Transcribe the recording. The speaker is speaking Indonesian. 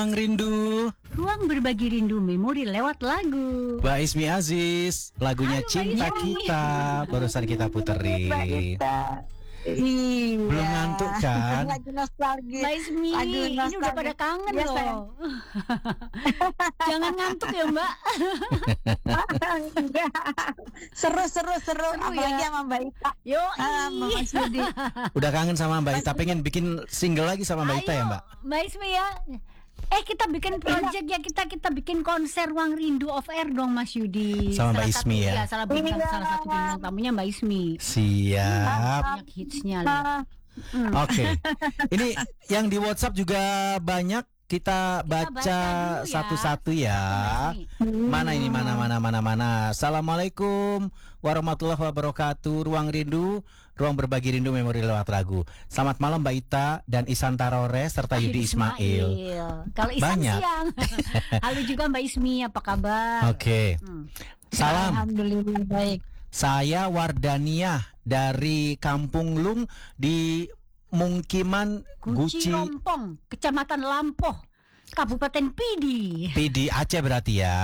Ruang Rindu. Ruang berbagi rindu memori lewat lagu. Mbak Ismi Aziz, lagunya Halo, Mbak Cinta Ismi. Kita barusan kita puterin. Iya. Belum ngantuk kan? Lagi nostalgia. Mbak Ismi, Aduh, ini udah nostalgia. pada kangen Iya, loh. sayang. Jangan ngantuk ya Mbak. Enggak. Seru. Seru Apalagi ya. sama Mbak Ita. Yo, Sama Mas Yudi. Udah kangen sama Mbak Ita, pengen bikin single lagi sama Mbak Ita ya Mbak? Mbak Ismi ya. Kita bikin project ya, kita bikin konser Ruang Rindu off air dong Mas Yudi. Sama Mbak Ismi ya? Salah Iya. satu bintang tamunya Mbak Ismi. Siap. Banyak hitsnya lah. Oke. Ini yang di WhatsApp juga banyak. Kita baca baca dulu ya. satu-satu ya. Mana ini mana. Assalamualaikum warahmatullahi wabarakatuh. Ruang Rindu, ruang berbagi rindu memori lewat lagu. Selamat malam Mbak Ita dan Isan Tarore serta Yudi Ismail. Kalau Isan Banyak. siang. Halo juga Mbak Ismi, apa kabar? Oke. Salam. Alhamdulillah baik. Saya Wardania dari Kampung Lung di Mungkiman Guci Guci Lompong, Kecamatan Lampoh, Kabupaten Pidi. PD Aceh berarti ya.